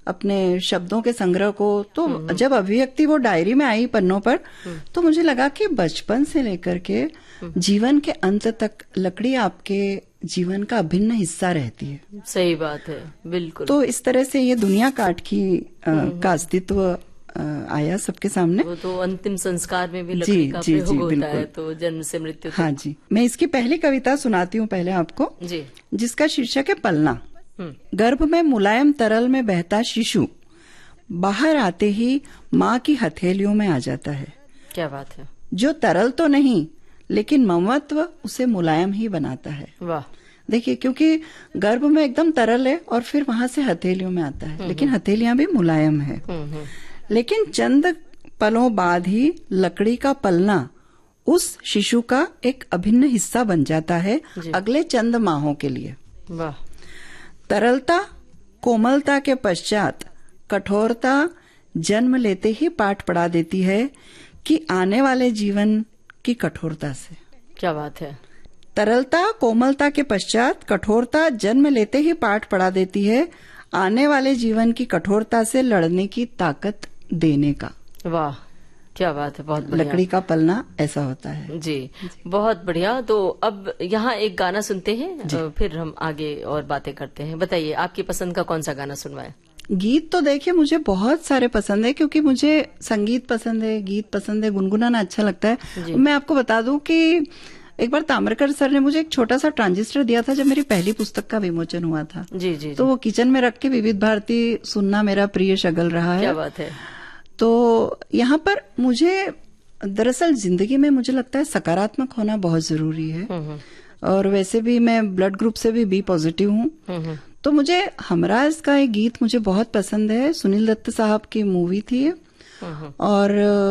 अपने शब्दों के संग्रह को, तो जब अभिव्यक्ति वो डायरी में आई पन्नों पर, तो मुझे लगा कि बचपन से लेकर के जीवन के अंत तक लकड़ी आपके जीवन का अभिन्न हिस्सा रहती है। सही बात है, बिल्कुल। तो इस तरह से ये दुनिया काठ की का अस्तित्व आया सबके सामने। वो तो अंतिम संस्कार में भी लकड़ी का प्रयोग होता है, तो जन्म से मृत्यु तक। हाँ जी, मैं इसकी पहली कविता सुनाती हूँ पहले आपको जी, जिसका शीर्षक है पलना। गर्भ में मुलायम तरल में बहता शिशु बाहर आते ही माँ की हथेलियों में आ जाता है। क्या बात है। जो तरल तो नहीं, लेकिन ममत्व उसे मुलायम ही बनाता है। वाह। देखिए, क्योंकि गर्भ में एकदम तरल है और फिर वहां से हथेलियों में आता है, लेकिन हथेलियां भी मुलायम है। लेकिन चंद पलों बाद ही लकड़ी का पलना उस शिशु का एक अभिन्न हिस्सा बन जाता है अगले चंद माहों के लिए। वाह। तरलता कोमलता के पश्चात कठोरता जन्म लेते ही पाठ पढ़ा देती है कि आने वाले जीवन की कठोरता से। क्या बात है। तरलता कोमलता के पश्चात कठोरता जन्म लेते ही पाठ पढ़ा देती है आने वाले जीवन की कठोरता से लड़ने की ताकत देने का। वाह, क्या बात है, बहुत बढ़िया। लकड़ी का पलना ऐसा होता है जी, बहुत बढ़िया। तो अब यहाँ एक गाना सुनते हैं, फिर हम आगे और बातें करते हैं। बताइए, आपकी पसंद का कौन सा गाना सुनवाएं? गीत तो देखिए मुझे बहुत सारे पसंद है, क्योंकि मुझे संगीत पसंद है, गीत पसंद है, गुनगुनाना अच्छा लगता है। मैं आपको बता दूं कि एक बार ताम्रकर सर ने मुझे एक छोटा सा ट्रांजिस्टर दिया था जब मेरी पहली पुस्तक का विमोचन हुआ था। जी जी। तो वो किचन में रख के विविध भारती सुनना मेरा प्रिय शगल रहा है। क्या बात है। तो यहाँ पर मुझे दरअसल जिंदगी में मुझे लगता है सकारात्मक होना बहुत जरूरी है। और वैसे भी मैं ब्लड ग्रुप से भी बी पॉजिटिव हूँ। तो मुझे हमराज का एक गीत मुझे बहुत पसंद है। सुनील दत्त साहब की मूवी थी और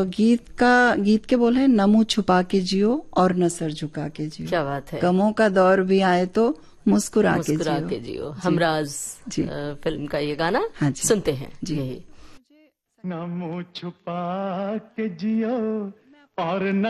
गीत के बोल है, न मुंह छुपा के जियो और न सर झुका के जियो। क्या बात है। गमों का दौर भी आए तो मुस्कुरा के जियो। हमराज फिल्म का ये गाना सुनते हैं जी। न मुंह छुपा के जियो और न